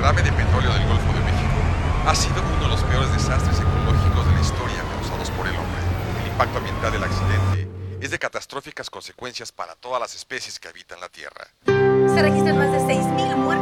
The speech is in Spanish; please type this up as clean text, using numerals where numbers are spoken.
derrame de petróleo del Golfo de México ha sido uno de los peores desastres ecológicos de la historia causados por el hombre. El impacto ambiental del accidente es de catastróficas consecuencias para todas las especies que habitan la Tierra. Se registran más de 6.000 muertes